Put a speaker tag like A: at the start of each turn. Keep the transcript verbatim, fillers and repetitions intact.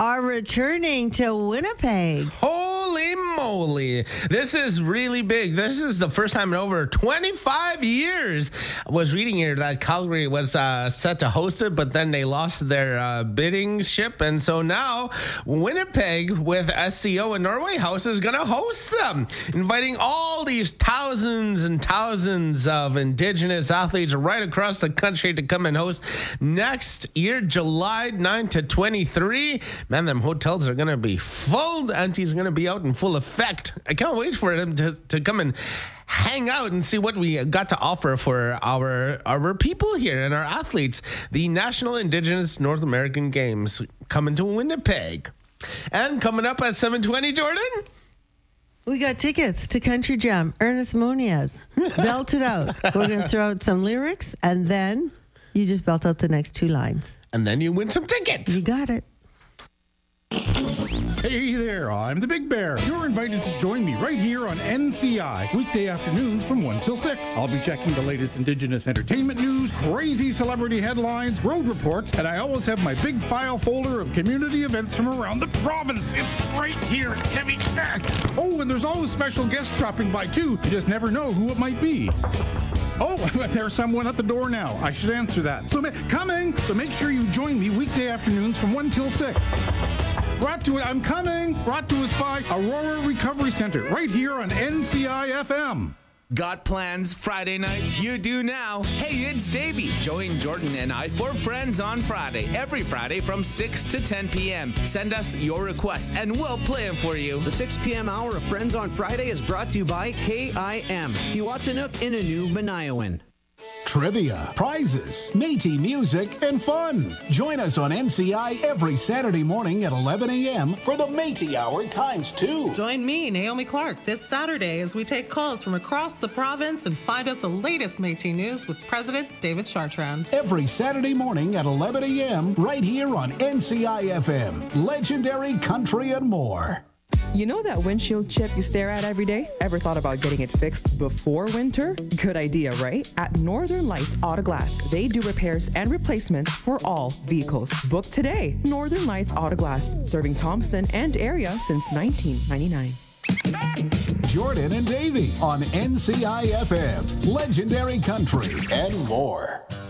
A: are returning to Winnipeg.
B: Holy moly. This is really big. This is the first time in over twenty-five years. I was reading here that Calgary was uh, set to host it, but then they lost their uh, bidding ship. And so now Winnipeg with S C O and Norway House is going to host them, inviting all these thousands and thousands of Indigenous athletes right across the country to come and host next year, July ninth to twenty-three. Man, them hotels are going to be full. Auntie's going to be out in full effect. I can't wait for them to, to come and hang out and see what we got to offer for our our people here and our athletes. The National Indigenous North American Games coming to Winnipeg. And coming up at seven twenty, Jordan?
A: We got tickets to Country Jam. Ernest Moniaz. Belt it out. We're going to throw out some lyrics, and then you just belt out the next two lines.
B: And then you win some tickets.
A: You got it.
C: Hey there, I'm the Big Bear. You're invited to join me right here on N C I, weekday afternoons from one till six. I'll be checking the latest Indigenous entertainment news, crazy celebrity headlines, road reports, and I always have my big file folder of community events from around the province. It's right here. It's heavy. Oh, and there's always special guests dropping by too. You just never know who it might be. Oh, there's someone at the door now. I should answer that. So, ma- coming. So make sure you join me weekday afternoons from one till six. Brought to I'm coming. Brought to us by Aurora Recovery Center, right here on N C I F M.
D: Got plans Friday night? You do now. Hey, it's Davey. Join Jordan and I for Friends on Friday. Every Friday from six to ten p.m. Send us your requests and we'll play them for you.
E: The six p.m. hour of Friends on Friday is brought to you by K I M, Hiwatanuk Inanu Manayawan.
F: Trivia, prizes, Métis music, and fun. Join us on N C I every Saturday morning at eleven a.m. for the Métis Hour times two.
G: Join me, Naomi Clark, this Saturday as we take calls from across the province and find out the latest Métis news with President David Chartrand.
F: Every Saturday morning at eleven a.m. right here on N C I F M. Legendary country and more.
H: You know that windshield chip you stare at every day? Ever thought about getting it fixed before winter? Good idea, right? At Northern Lights Auto Glass, they do repairs and replacements for all vehicles. Book today. Northern Lights Auto Glass, serving Thompson and area since nineteen ninety-nine.
F: Jordan and Davey on N C I F M. Legendary country and more.